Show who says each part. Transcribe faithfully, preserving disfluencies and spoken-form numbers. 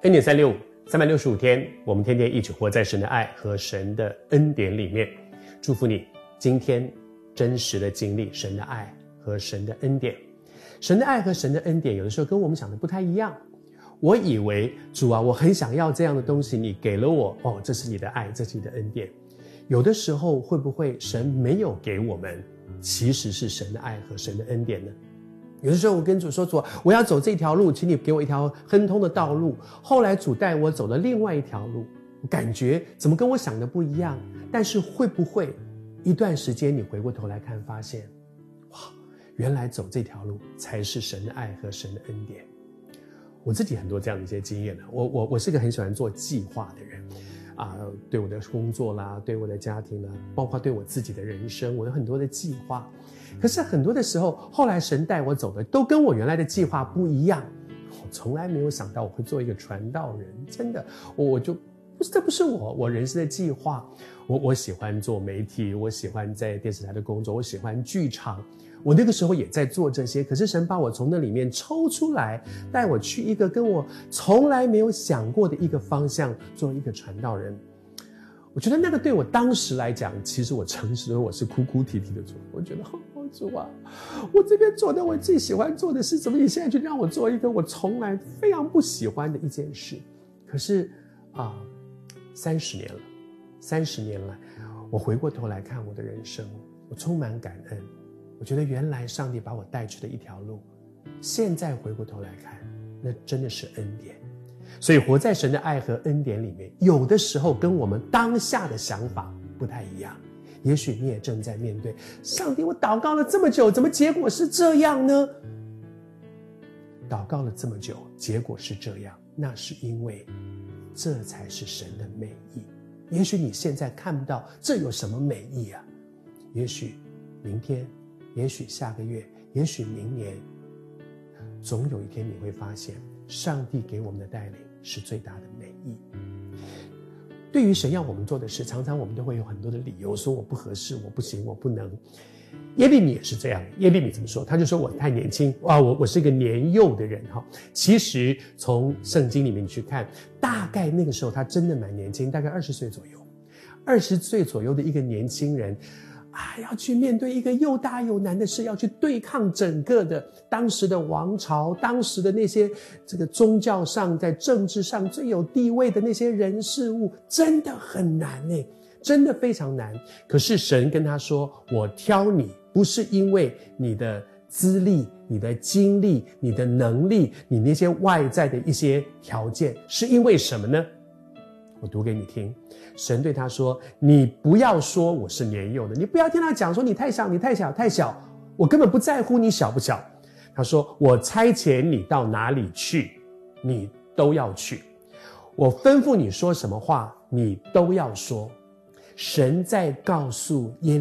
Speaker 1: 恩典三六五，三百六十五天，我们天天一起活在神的爱和神的恩典里面。祝福你今天真实的经历神的爱和神的恩典。神的爱和神的恩典有的时候跟我们想的不太一样。我以为主啊，我很想要这样的东西，你给了我，哦，这是你的爱，这是你的恩典。有的时候会不会神没有给我们，其实是神的爱和神的恩典呢？有的时候我跟主说，主，我要走这条路，请你给我一条亨通的道路。后来主带我走了另外一条路，感觉怎么跟我想的不一样。但是会不会一段时间你回过头来看，发现哇，原来走这条路才是神的爱和神的恩典。我自己很多这样的一些经验呢。我我我是个很喜欢做计划的人啊，对我的工作啦，对我的家庭啦，包括对我自己的人生，我有很多的计划。可是很多的时候，后来神带我走的都跟我原来的计划不一样。我从来没有想到我会做一个传道人，真的，我我就不是，这不是我我人生的计划。我我喜欢做媒体，我喜欢在电视台的工作，我喜欢剧场。我那个时候也在做这些，可是神把我从那里面抽出来，带我去一个跟我从来没有想过的一个方向，做一个传道人。我觉得那个对我当时来讲，其实我诚实的我是哭哭啼啼的做。我觉得哦，主啊，我这边做的我最喜欢做的事，怎么你现在就让我做一个我从来非常不喜欢的一件事？可是啊，三十年了，三十年来，我回过头来看我的人生，我充满感恩。我觉得原来上帝把我带去的一条路，现在回过头来看，那真的是恩典。所以活在神的爱和恩典里面，有的时候跟我们当下的想法不太一样。也许你也正在面对，上帝，我祷告了这么久，怎么结果是这样呢？祷告了这么久，结果是这样，那是因为这才是神的美意。也许你现在看不到这有什么美意啊，也许明天，也许下个月，也许明年，总有一天你会发现上帝给我们的带领是最大的美意。对于神要我们做的事，常常我们都会有很多的理由，说我不合适，我不行，我不能。耶利米也是这样，耶利米怎么说？他就说我太年轻，哇，我我是一个年幼的人哈。其实从圣经里面去看，大概那个时候他真的蛮年轻，大概二十岁左右，二十岁左右的一个年轻人。啊，要去面对一个又大又难的事，要去对抗整个的当时的王朝，当时的那些这个宗教上在政治上最有地位的那些人事物，真的很难耶，真的非常难。可是神跟他说，我挑你不是因为你的资历，你的经历，你的能力，你那些外在的一些条件，是因为什么呢？我读给你听，神对他说，你不要说我是年幼的，你不要听他讲说你太小，你太小，太小，我根本不在乎你小不小。他说，我差遣你到哪里去，你都要去，我吩咐你说什么话，你都要说。神在告诉耶